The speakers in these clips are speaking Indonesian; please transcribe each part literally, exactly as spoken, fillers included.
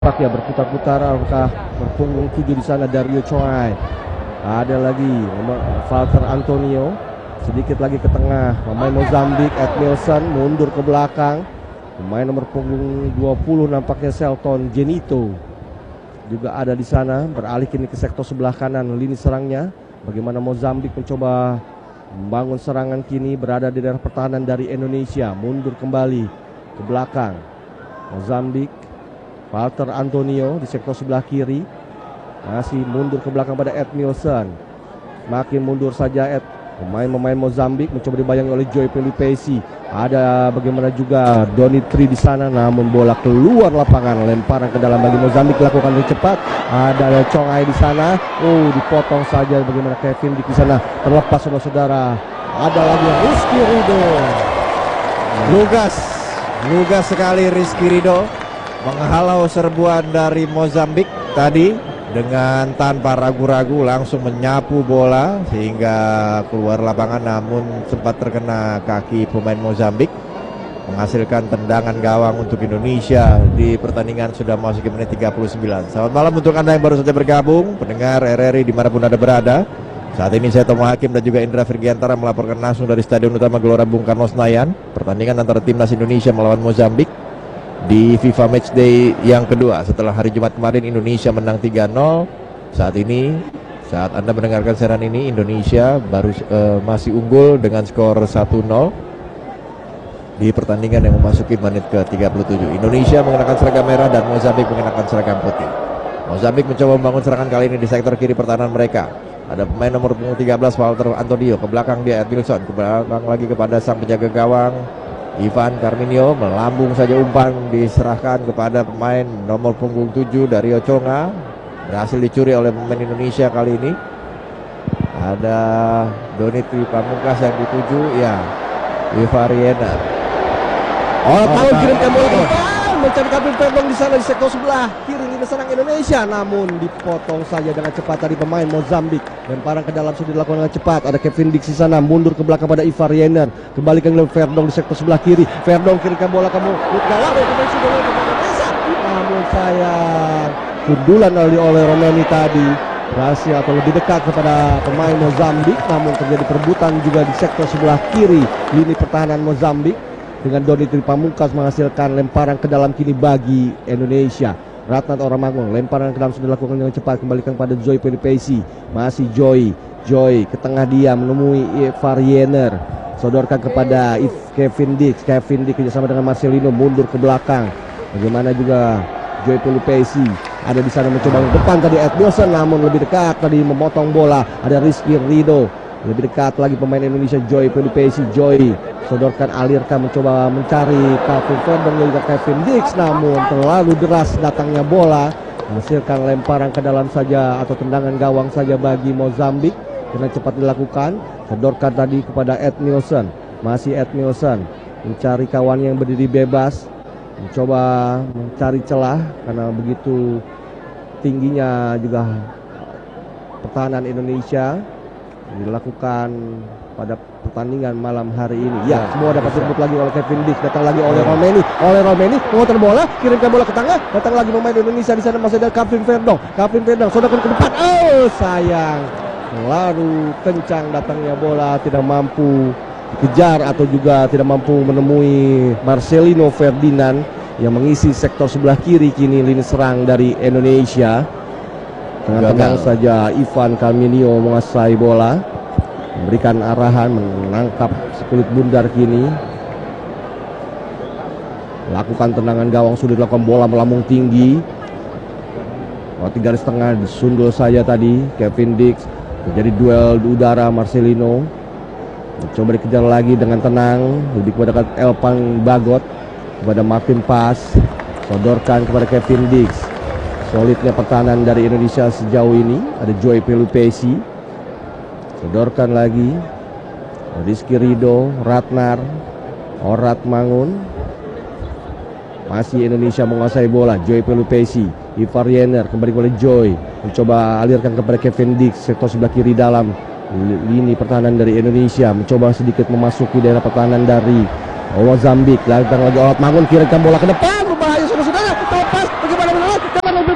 Pak ya berputar-putar, apakah berpunggung tujuh di sana Dario Choi. Ada lagi Walter Antonio, sedikit lagi ke tengah. Pemain Mozambik Edmilson mundur ke belakang. Pemain nomor punggung dua puluh nampaknya Selton Genito juga ada di sana, beralih kini ke sektor sebelah kanan lini serangnya. Bagaimana Mozambik mencoba membangun serangan kini, berada di daerah pertahanan dari Indonesia, mundur kembali ke belakang. Mozambik Walter Antonio di sektor sebelah kiri, masih mundur ke belakang pada Edmilson. Makin mundur saja Ed. Pemain-pemain Mozambik mencoba dibayangi oleh Joy Pelupesi. Ada bagaimana juga Donitri di sana, namun bola keluar lapangan, lemparan ke dalam bagi Mozambik dilakukan dengan cepat. Ada Chongai di sana, oh dipotong saja. Bagaimana Kevin di sana terlepas saudara-saudara. Ada lagi Rizky Rido. Lugas, lugas sekali Rizky Rido menghalau serbuan dari Mozambik tadi dengan tanpa ragu-ragu langsung menyapu bola sehingga keluar lapangan, namun sempat terkena kaki pemain Mozambik, menghasilkan tendangan gawang untuk Indonesia di pertandingan sudah masuk ke menit tiga puluh sembilan. Selamat malam untuk Anda yang baru saja bergabung, pendengar R R I dimanapun Anda berada. Saat ini saya Tomo Hakim dan juga Indra Virgiantara melaporkan langsung dari Stadion Utama Gelora Bung Karno Senayan, pertandingan antara timnas Indonesia melawan Mozambik di FIFA Matchday yang kedua setelah hari Jumat kemarin Indonesia menang tiga nol. Saat ini, saat Anda mendengarkan siaran ini, Indonesia baru uh, masih unggul dengan skor satu nol di pertandingan yang memasuki menit ke tiga puluh tujuh. Indonesia mengenakan seragam merah dan Mozambik mengenakan seragam putih. Mozambik mencoba membangun serangan kali ini di sektor kiri pertahanan mereka. Ada pemain nomor punggung tiga belas Walter Antonio, ke belakang dia Edmilson, ke belakang lagi kepada sang penjaga gawang Ivan Carminio, melambung saja umpan diserahkan kepada pemain nomor punggung tujuh Dario Chonga, berhasil dicuri oleh pemain Indonesia kali ini. Ada Donitri Pamungkas yang dituju, ya Ivariena. Oh, tahun kirimkan bola ke depan, mencari Kevin Verdong di sana di sektor sebelah kiri lini serang Indonesia, namun dipotong saja dengan cepat dari pemain Mozambik. Lemparan ke dalam sudah dilakukan dengan cepat. Ada Kevin Dix di sana, mundur ke belakang pada Ivar Yener, kembali ke Verdong di sektor sebelah kiri. Verdong kirimkan bola kamu gawang Indonesia, namun sayang sundulan oleh Romeni tadi berhasil atau lebih dekat kepada pemain Mozambik, namun terjadi perebutan juga di sektor sebelah kiri lini pertahanan Mozambik dengan Donitri Pamungkas menghasilkan lemparan ke dalam kini bagi Indonesia. Ratnat Oramangun, lemparan ke dalam sudah dilakukan dengan cepat, kembalikan pada Joy Pelupesi. Masih Joy, Joy ke tengah dia menemui Ivar Yener, sodorkan kepada Kevin Dix. Kevin Dix kerjasama dengan Marcelino mundur ke belakang. Bagaimana juga Joy Pelupesi ada di sana mencoba ke depan tadi Edmilson, namun lebih dekat tadi memotong bola. Ada Rizky Rido, lebih dekat lagi pemain Indonesia Joy Pelupesi. Joy sodorkan, alirkan, mencoba mencari Kevin Verdong dan juga Kevin Dix, namun terlalu deras datangnya bola, menghasilkan lemparan ke dalam saja atau tendangan gawang saja bagi Mozambik. Dengan cepat dilakukan, sodorkan tadi kepada Edmilson. Masih Edmilson mencari kawannya yang berdiri bebas, mencoba mencari celah karena begitu tingginya juga pertahanan Indonesia dilakukan pada pertandingan malam hari ini. Ya, semua dapat direbut lagi oleh Kevin Dix, datang lagi oleh Romeni, oleh Romeni mengotor bola, kirimkan bola ke tengah, datang lagi pemain Indonesia di sana, masih ada Kevin Verdong. Kevin Verdong sodorkan ke depan. Oh, sayang. Terlalu kencang datangnya bola, tidak mampu dikejar atau juga tidak mampu menemui Marcelino Ferdinand yang mengisi sektor sebelah kiri kini lini serang dari Indonesia. Dengan tenang saja Ivan Carminio menguasai bola, memberikan arahan, menangkap sekulit bundar kini, lakukan tendangan gawang, sudah dilakukan bola melambung tinggi. Waktu garis tengah disundul saja tadi Kevin Dix, terjadi duel di udara. Marcelino coba dikejar lagi dengan tenang, lebih kepada Elpan Bagot, kepada Martin Pas, sodorkan kepada Kevin Dix. Solidnya pertahanan dari Indonesia sejauh ini. Ada Joy Pelupesi, sodorkan lagi Rizky Rido, Ratnar Orat Mangun. Masih Indonesia menguasai bola. Joy Pelupesi, Ivar Yener, kembali oleh Joy, mencoba alirkan kepada Kevin Dix, sektor sebelah kiri dalam lini pertahanan dari Indonesia, mencoba sedikit memasuki daerah pertahanan dari Mozambik. Datang lagi Orat Mangun, kirimkan bola ke depan, berbahaya saudara-saudara, terlepas, bagaimana menolak.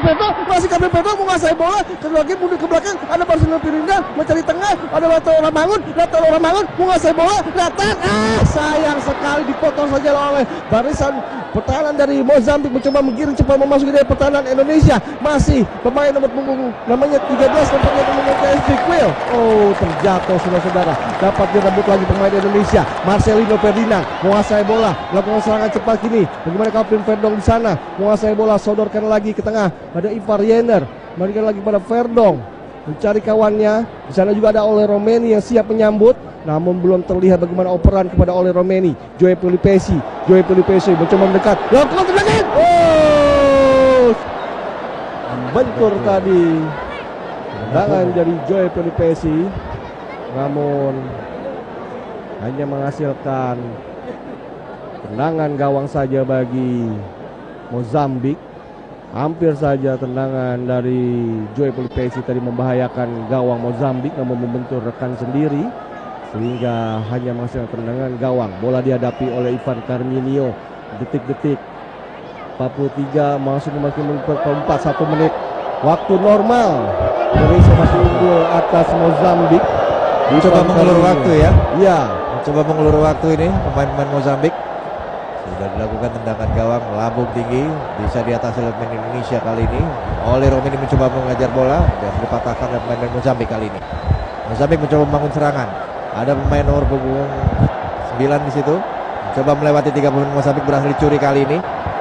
Pedro, masih Gabriel Pedro menguasai bola, kedua lagi mundur ke belakang, ada Marcelino Pirinda mencari tengah, ada Lautaro Ramangun, Lautaro Ramangun menguasai bola, datang, ah sayang sekali dipotong saja oleh barisan pertahanan dari Mozambik, mencoba menggiring cepat memasuki dari pertahanan Indonesia. Masih pemain nomor punggung namanya tiga belas nampaknya namanya K S P Quill. Oh, terjatuh saudara-saudara. Dapat direbut lagi pemain Indonesia. Marcelino Ferdinand menguasai bola, melakukan serangan cepat kini. Bagaimana Calvin Verdong di sana menguasai bola, sodorkan lagi ke tengah. Ada Ivar Jenner, berikan lagi pada Verdong, mencari kawannya. Di sana juga ada Ole Romeni yang siap menyambut, namun belum terlihat bagaimana operan kepada Ole Romeni. Joey Pelupesi, Joey Pelupesi mencoba mendekat, lakukan tendangan. Oh, membentur tadi tendangan dari Joey Pelupesi, namun hanya menghasilkan tendangan gawang saja bagi Mozambik. Hampir saja tendangan dari Joey Pelupesi tadi membahayakan gawang Mozambik, namun membentur rekan sendiri sehingga hanya menghasilkan tendangan gawang. Bola dihadapi oleh Ivan Carminio. Detik-detik empat puluh tiga masuk memasuki menit keempat, satu menit waktu normal. Indonesia masih unggul atas Mozambik. Coba mengulur waktu ya. Iya, Coba mengulur waktu ini pemain-pemain Mozambik. Sudah dilakukan tendangan gawang melambung tinggi, bisa diatasi oleh pemain Indonesia kali ini. Ole Romeni mencoba mengajar bola dan dipatahkan oleh pemain Mozambik kali ini. Mozambik mencoba membangun serangan. Ada pemain nomor punggung sembilan di situ. Mencoba melewati tiga pemain Mozambik, berhasil dicuri kali ini.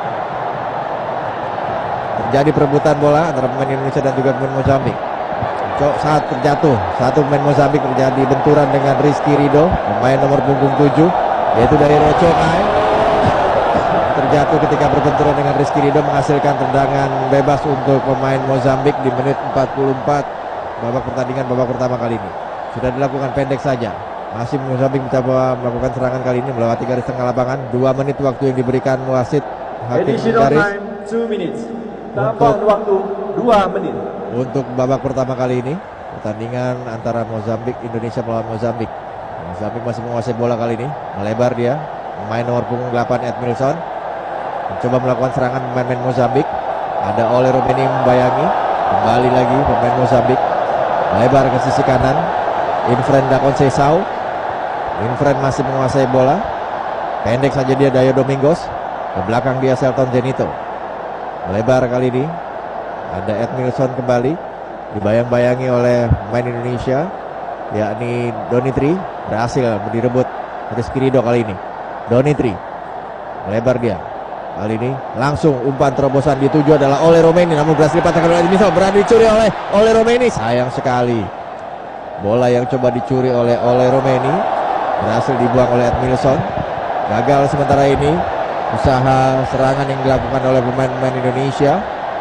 Terjadi perebutan bola antara pemain Indonesia dan juga pemain Mozambik. Cok saat terjatuh, satu pemain Mozambik terjadi benturan dengan Rizky Ridho, pemain nomor punggung tujuh, yaitu dari Roconai. Terjatuh ketika berbenturan dengan Rizky Ridho, menghasilkan tendangan bebas untuk pemain Mozambik di menit empat puluh empat babak pertandingan babak pertama kali ini. Sudah dilakukan pendek saja. Masih Mozambik mencoba melakukan serangan kali ini melewati garis tengah lapangan. Dua menit waktu yang diberikan wasit hakim garis. Two minutes. Tambahan waktu dua menit. Untuk babak pertama kali ini pertandingan antara Mozambik Indonesia melawan Mozambik. Mozambik masih menguasai bola kali ini, melebar dia. Pemain nomor punggung delapan Edmilson mencoba melakukan serangan pemain Mozambik. Ada Ole Romeni membayangi. Kembali lagi pemain Mozambik melebar ke sisi kanan. Infren da Conceição. Infren masih menguasai bola. Pendek saja dia Dayo Domingos. Ke belakang dia Selton Zenito. Melebar kali ini. Ada Edmilson kembali, dibayang-bayangi oleh pemain Indonesia, yakni Donitri. Berhasil direbut Rizky Ridho kali ini. Donitri melebar dia. Kali ini langsung umpan terobosan dituju adalah Ole Romeni, namun berhasil dipatahkan oleh Edmilson. Berani dicuri oleh Ole Romeni. Sayang sekali. Bola yang coba dicuri oleh Ole Romeni berhasil dibuang oleh Edmilson. Gagal sementara ini usaha serangan yang dilakukan oleh pemain-pemain Indonesia.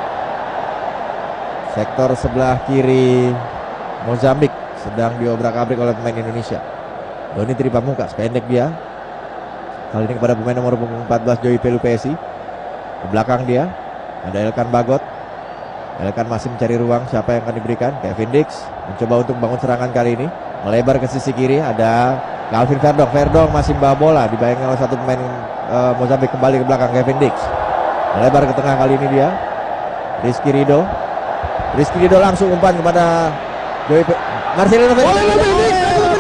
Sektor sebelah kiri Mozambik sedang diobrak-abrik oleh pemain Indonesia. Donitri Pamungkas, pendek dia. Kali ini kepada pemain nomor punggung empat belas Joey Pelupesi. Ke belakang dia ada Elkan Bagot. Elkan masih mencari ruang, siapa yang akan diberikan? Kevin Dix mencoba untuk bangun serangan kali ini. Melebar ke sisi kiri ada Calvin Verdong. Verdong masih membawa bola, dibayangkan oleh satu pemain uh, Mozambik. Kembali ke belakang Kevin Dix. Melebar ke tengah kali ini dia Rizky Ridho. Rizky Ridho langsung umpan kepada Joey Pe Marcelino Ferdinand.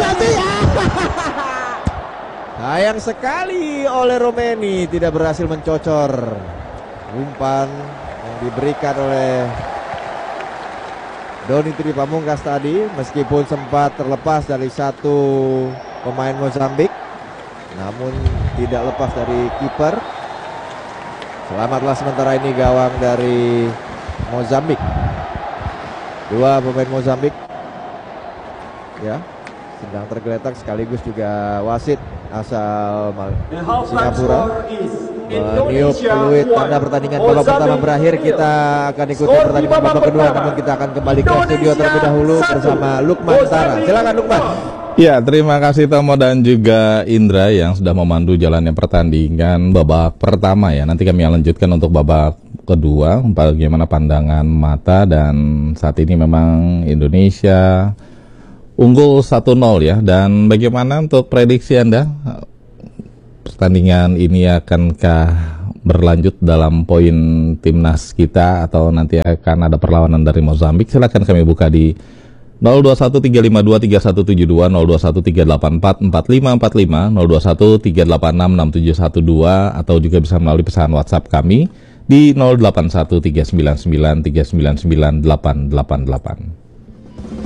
Sayang sekali Ole Romeni tidak berhasil mencocor umpan yang diberikan oleh Donitri Pamungkas tadi, meskipun sempat terlepas dari satu pemain Mozambik, namun tidak lepas dari kiper. Selamatlah sementara ini gawang dari Mozambik. Dua pemain Mozambik ya sedang tergeletak, sekaligus juga wasit asal Singapura meniup peluit tanda pertandingan babak pertama berakhir. Kita akan ikuti pertandingan babak kedua, namun kita akan kembali ke studio terlebih dahulu bersama Lukman Tara. Silakan Lukman. Ya, terima kasih Tomo dan juga Indra yang sudah memandu jalannya pertandingan babak pertama ya. Nanti kami lanjutkan untuk babak kedua, bagaimana pandangan mata, dan saat ini memang Indonesia unggul satu nol ya. Dan bagaimana untuk prediksi Anda? Pertandingan ini akankah berlanjut dalam poin timnas kita atau nanti akan ada perlawanan dari Mozambik, silakan kami buka di nol dua satu tiga lima dua tiga satu tujuh dua, nol dua satu tiga delapan empat empat lima empat lima, nol dua satu tiga delapan enam enam tujuh satu dua, atau juga bisa melalui pesan WhatsApp kami di nol delapan satu tiga sembilan sembilan tiga sembilan sembilan delapan delapan delapan.